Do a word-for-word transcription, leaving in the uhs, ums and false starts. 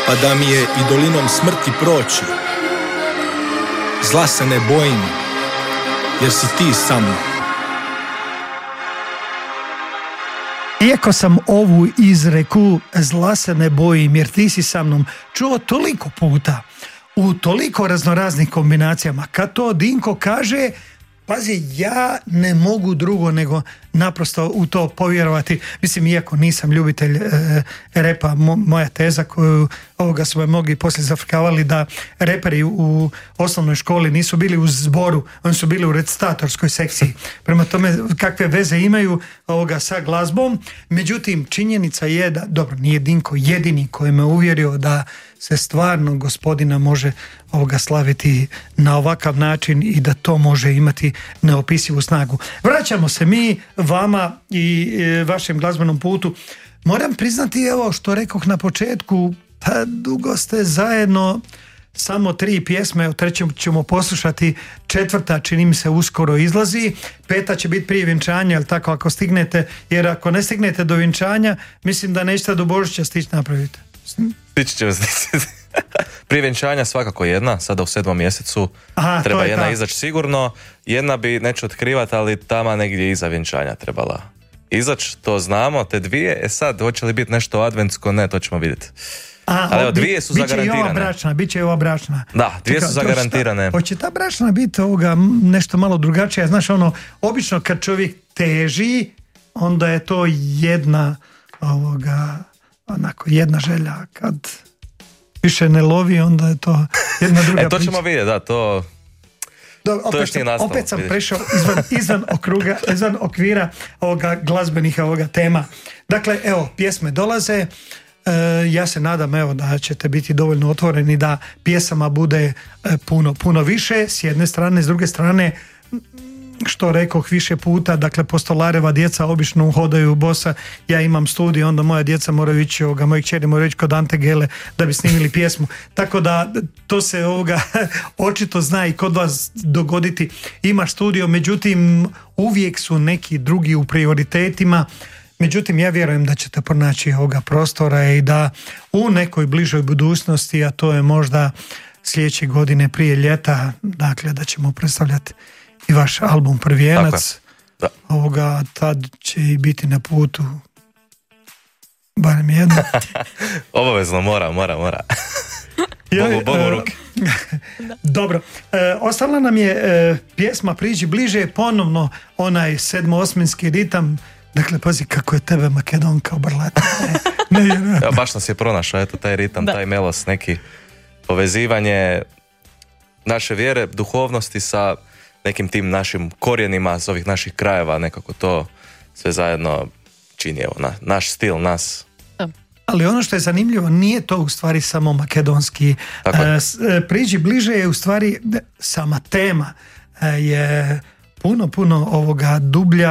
pa da mi je i dolinom smrti proći. Zla se ne bojim, jer si ti sa mnom. Iako sam ovu izreku zla se ne bojim jer ti si sa mnom čuo toliko puta, u toliko raznoraznih kombinacijama, kad to Dinko kaže, pazi, ja ne mogu drugo nego naprosto u to povjerovati. Mislim, iako nisam ljubitelj e, repa, mo, moja teza koju ovoga su me mnogi poslije zafrkavali da reperi u osnovnoj školi nisu bili u zboru, oni su bili u recitatorskoj sekciji. Prema tome, kakve veze imaju ovoga sa glazbom. Međutim, činjenica je da, dobro, nije Dinko jedini koji me uvjerio da se stvarno Gospodina može ovoga slaviti na ovakav način i da to može imati neopisivu snagu. Vraćamo se mi vama i e, vašem glazbenom putu. Moram priznati, evo što rekoh na početku, pa dugo ste zajedno, samo tri pjesme, o trećem ćemo poslušati, četvrta čini mi se uskoro izlazi, peta će biti prije vjenčanja, jel tako, ako stignete, jer ako ne stignete do vjenčanja, mislim da nećete do Božića stići napraviti. Stići će stići. Prije vjenčanja svakako jedna, sada u sedmom mjesecu. Aha, treba jedna ta. Izaći sigurno, jedna bi, neću otkrivati, ali tamo negdje iza vjenčanja trebala izaći, to znamo, te dvije, e sad, hoće li biti nešto adventsko, ne, to ćemo vidjeti. A, ali evo, dvije su zagarantirane. Biće i ova bračna, bit će i ova bračna. Da, dvije Čeka, su zagarantirane. Hoće ta bračna biti ovoga nešto malo drugačija, znaš ono, obično kad čovjek teži, onda je to jedna ovoga, onako, jedna želja, kad više ne lovi, onda je to jedna druga e, to priča. ćemo vidjeti, da, to... Do, opet, sam, opet sam prešao izvan, izvan, okruga, izvan okvira ovoga glazbenih ovoga tema. Dakle, evo, pjesme dolaze, e, ja se nadam evo da ćete biti dovoljno otvoreni da pjesama bude e, puno, puno više, s jedne strane, s druge strane, što rekoh više puta, dakle postolareva djeca obično hodaju bosa, ja imam studij, onda moja djeca moraju ići, ovoga, moji kćeri moraju ići kod Ante Gele da bi snimili pjesmu, tako da to se ovoga očito zna i kod vas dogoditi, ima studio, međutim uvijek su neki drugi u prioritetima, međutim ja vjerujem da ćete pronaći ovoga prostora i da u nekoj bližoj budućnosti, a to je možda sljedeće godine prije ljeta, dakle da ćemo predstavljati i vaš album Prvijenac, ovoga tad će i biti na putu barem jedno. Obavezno, mora, mora, mora. Bogu, Bogu ruke. Dobro, e, ostala nam je e, pjesma Priđi bliže, ponovno onaj sedmo-osminski ritam, dakle pazi kako je tebe Makedonka obrlata. Ne, ne, ne. Ja, baš nas je pronašao, eto taj ritam, da. Taj melos, neki povezivanje naše vjere, duhovnosti sa nekim tim našim korijenima s ovih naših krajeva, nekako to sve zajedno čini, evo, na, naš stil, nas. Ali ono što je zanimljivo, nije to u stvari samo makedonski. E, Priđi bliže je u stvari sama tema, e, je puno, puno ovoga dublja